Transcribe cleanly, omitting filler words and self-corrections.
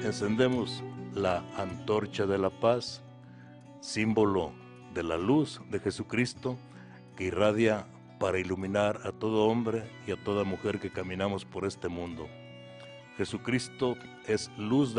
encendemos la antorcha de la paz, símbolo de la luz de Jesucristo que irradia para iluminar a todo hombre y a toda mujer que caminamos por este mundo. Jesucristo es luz